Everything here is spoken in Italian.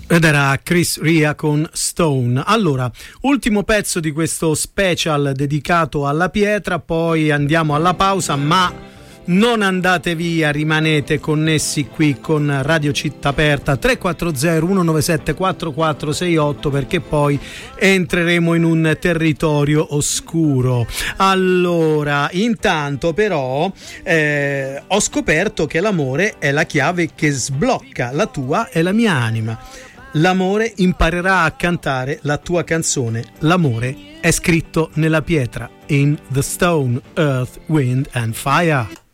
Ed era Chris Rea con Stone. Allora, ultimo pezzo di questo special dedicato alla pietra, poi andiamo alla pausa, ma non andate via, rimanete connessi qui con Radio Città Aperta 340 197 4468, perché poi entreremo in un territorio oscuro. Allora, intanto però ho scoperto che l'amore è la chiave che sblocca la tua e la mia anima. L'amore imparerà a cantare la tua canzone. L'amore è scritto nella pietra. In the stone, earth, wind and fire.